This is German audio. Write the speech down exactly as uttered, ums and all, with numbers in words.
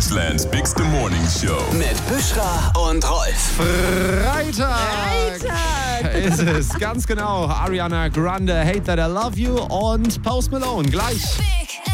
Deutschlands Big Morning Show. Mit Büschra und Rolf. Freitag! Freitag! Ist es, ganz genau. Ariana Grande, Hate That I Love You und Post Malone gleich.